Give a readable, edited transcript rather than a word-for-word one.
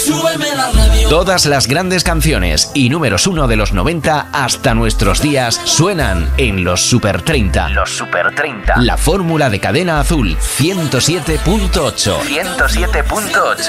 súbeme la radio. Todas las grandes canciones y números 1 de los 90 hasta nuestros días suenan en los Super 30. Los Super 30. La fórmula de Cadena Azul 107.8. 107.8.